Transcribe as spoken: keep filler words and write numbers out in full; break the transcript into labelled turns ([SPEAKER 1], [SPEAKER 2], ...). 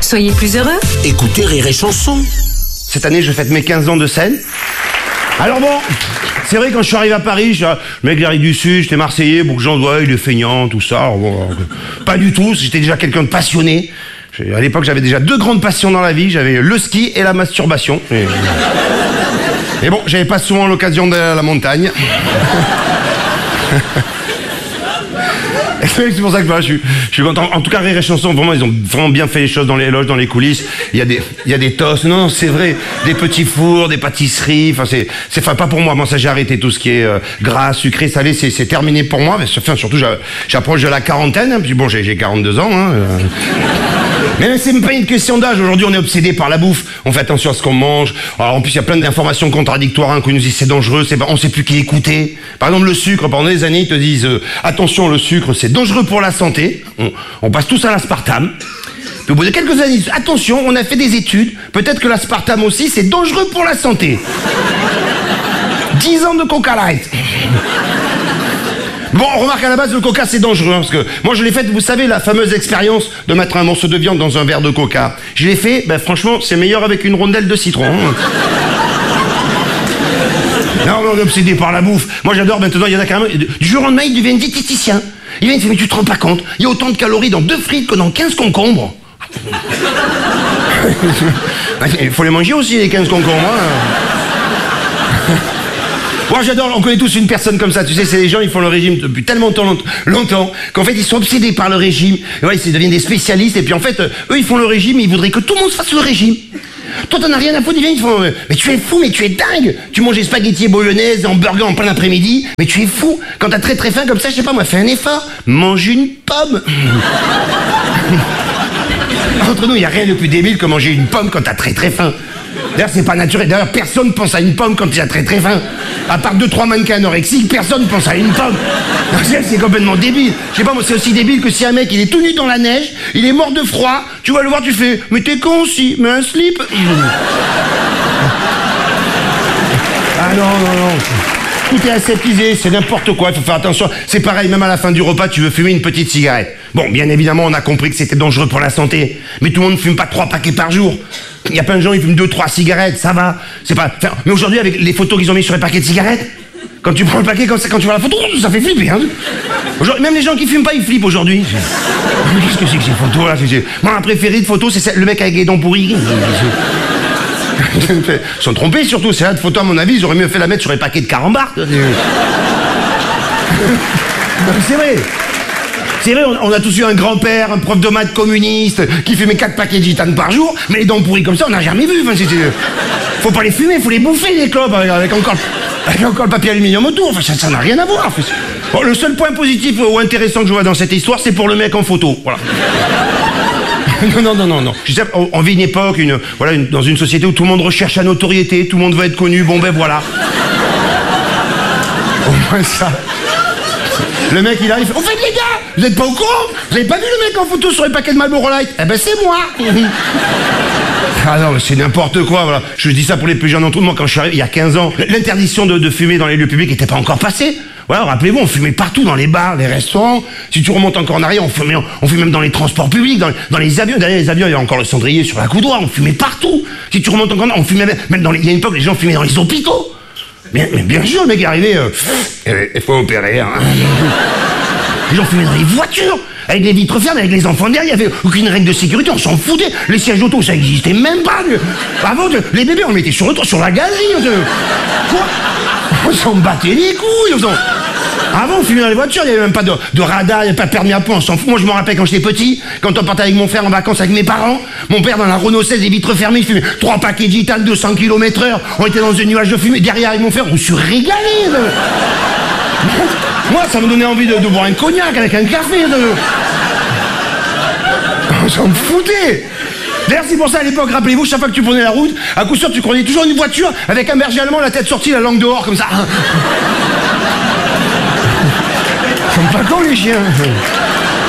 [SPEAKER 1] Soyez plus heureux.
[SPEAKER 2] Écoutez Rire et Chanson.
[SPEAKER 3] Cette année, je fête mes quinze ans de scène. Alors bon, c'est vrai, quand je suis arrivé à Paris, je suis un mec de la rive du Sud, j'étais Marseillais, beaucoup de gens disent, ouais, il est feignant, tout ça. Alors bon, pas du tout, j'étais déjà quelqu'un de passionné. À l'époque, j'avais déjà deux grandes passions dans la vie, j'avais le ski et la masturbation. Et, et bon, j'avais pas souvent l'occasion d'aller à la montagne. C'est pour ça que voilà, je, suis, je suis content. En tout cas, Rire et Chanson, vraiment, ils ont vraiment bien fait les choses dans les loges, dans les coulisses. Il y a des, il y a des toasts. Non, non, c'est vrai. Des petits fours, des pâtisseries. Enfin, c'est, c'est, enfin, pas pour moi. Moi, ça, j'ai arrêté tout ce qui est euh, gras, sucré, salé. C'est, c'est terminé pour moi. Mais, enfin, surtout, j'approche de la quarantaine. Hein, puis bon, j'ai, j'ai quarante-deux ans. Hein, euh. Mais c'est même pas une question d'âge. Aujourd'hui, on est obsédé par la bouffe. On fait attention à ce qu'on mange. Alors, en plus, il y a plein d'informations contradictoires. Hein, qu'on nous dit c'est dangereux. C'est, on sait plus qui écouter. Par exemple, le sucre. Pendant des années, ils te disent euh, attention, le sucre, c'est dangereux pour la santé. On, on passe tous à l'aspartame. Puis au bout de quelques années, attention, on a fait des études. Peut-être que l'aspartame aussi, c'est dangereux pour la santé. dix ans de Coca Light. Bon, remarque, à la base, le coca, c'est dangereux, hein, parce que moi, je l'ai fait, vous savez, la fameuse expérience de mettre un morceau de viande dans un verre de coca. Je l'ai fait, ben franchement, c'est meilleur avec une rondelle de citron. Hein. Non, on est obsédé par la bouffe. Moi, j'adore, maintenant, il y en a carrément... Du jour au lendemain, il devient diététicien. Il vient, il fait, mais tu te rends pas compte, il y a autant de calories dans deux frites que dans quinze concombres. Il faut les manger aussi, les quinze concombres. Hein. Moi, j'adore, on connaît tous une personne comme ça, tu sais, c'est les gens, ils font le régime depuis tellement longtemps, longtemps qu'en fait, ils sont obsédés par le régime. Et ouais, ils deviennent des spécialistes, et puis en fait, eux, ils font le régime, et ils voudraient que tout le monde fasse le régime. Toi, t'en as rien à foutre, ils viennent, ils font, mais tu es fou, mais tu es dingue. Tu manges des spaghettis bolognaise, hamburger en plein après-midi, mais tu es fou. Quand t'as très très faim comme ça, je sais pas, moi, fais un effort, mange une pomme. Entre nous, il y a rien de plus débile que manger une pomme quand t'as très très faim. D'ailleurs, c'est pas naturel. D'ailleurs, personne pense à une pomme quand il a très très faim. À part deux, trois mannequins anorexiques, personne pense à une pomme. C'est complètement débile. Je sais pas, moi, c'est aussi débile que si un mec, il est tout nu dans la neige, il est mort de froid, tu vas le voir, tu fais, mais t'es con aussi, mets un slip. Ah non, non, non. Tout est aseptisé, c'est n'importe quoi, il faut faire attention. C'est pareil, même à la fin du repas, tu veux fumer une petite cigarette. Bon, bien évidemment, on a compris que c'était dangereux pour la santé. Mais tout le monde ne fume pas trois paquets par jour. Il y a plein de gens, ils fument deux, trois cigarettes, ça va. C'est pas... Enfin, mais aujourd'hui, avec les photos qu'ils ont mis sur les paquets de cigarettes, quand tu prends le paquet comme ça, quand tu vois la photo, ça fait flipper. Hein. Même les gens qui fument pas, ils flippent aujourd'hui. Qu'est-ce que c'est que ces photos là? Moi, ma préférée de photo, c'est le mec avec les dents pourries. Ils sont trompés surtout, c'est là de photo à mon avis, ils auraient mieux fait la mettre sur les paquets de carambars. C'est vrai. C'est vrai, on a tous eu un grand-père, un prof de maths communiste qui fumait quatre paquets de gitane par jour, mais les dents pourries comme ça, on n'a jamais vu. Enfin, c'est, c'est... Faut pas les fumer, faut les bouffer les clopes avec, avec, encore, avec encore le papier aluminium autour. Enfin, ça n'a rien à voir. Enfin, bon, le seul point positif ou intéressant que je vois dans cette histoire, c'est pour le mec en photo. Voilà. Non, non, non, non, non. Je sais, on, on vit une époque, une, voilà, une, dans une société où tout le monde recherche la notoriété, tout le monde veut être connu, bon ben voilà. Au moins ça. Le mec il arrive, au fait les gars, vous êtes pas au courant? Vous avez pas vu le mec en photo sur les paquets de Marlboro Light? Eh ben c'est moi. Ah non, c'est n'importe quoi, voilà. Je dis ça pour les plus jeunes d'entre nous. Moi, quand je suis arrivé il y a quinze ans, l'interdiction de, de fumer dans les lieux publics n'était pas encore passée. Voilà, rappelez-vous, on fumait partout, dans les bars, les restaurants. Si tu remontes encore en arrière, on fumait, on fumait même dans les transports publics, dans, dans les avions. Derrière les avions, il y a encore le cendrier sur la coudoir, on fumait partout. Si tu remontes encore, on fumait même, même dans les... Il y a une époque, les gens fumaient dans les hôpitaux. Mais, mais bien sûr, le mec est arrivé, euh, euh, il faut opérer, hein. Les gens fumaient dans les voitures, avec les vitres fermées, avec les enfants derrière, il n'y avait aucune règle de sécurité, on s'en foutait. Les sièges auto, ça n'existait même pas. Avant, les bébés, on les mettait sur le toit, sur la galerie. Quoi? On s'en battait les couilles. On s'en... Avant, on fumait dans les voitures, il n'y avait même pas de, de radar, il n'y avait pas de permis à point, on s'en fout. Moi, je me rappelle quand j'étais petit, quand on partait avec mon frère en vacances avec mes parents, mon père dans la Renault seize, les vitres fermées, il fumait trois paquets de gitane, deux cents kilomètres heure, on était dans un nuage de fumée, derrière avec mon frère, on se régalait. De... Moi, ça me donnait envie de, de boire un cognac avec un café. De... On s'en foutait. D'ailleurs, c'est pour ça, à l'époque, rappelez-vous, chaque fois que tu prenais la route, à coup sûr, tu croisais toujours une voiture avec un berger allemand, la tête sortie, la langue dehors, comme ça. Ils sont pas cons, les chiens.